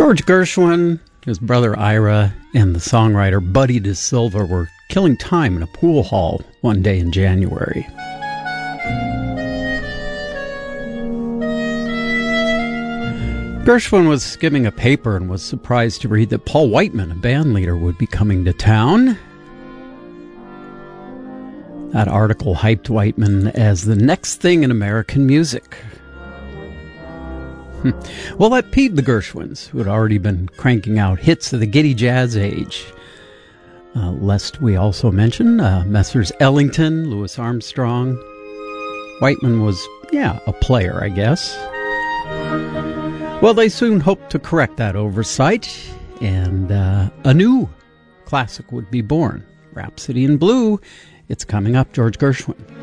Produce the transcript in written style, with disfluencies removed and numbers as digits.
George Gershwin, his brother Ira, and the songwriter Buddy DeSilva were killing time in a pool hall one day in January. Gershwin was skimming a paper and was surprised to read that Paul Whiteman, a band leader, would be coming to town. That article hyped Whiteman as the next thing in American music. Well, that peeved the Gershwins, who had already been cranking out hits of the giddy jazz age. Lest we also mention Messrs. Ellington, Louis Armstrong. Whiteman was, a player, I guess. Well, they soon hoped to correct that oversight, and a new classic would be born. Rhapsody in Blue. It's coming up, George Gershwin.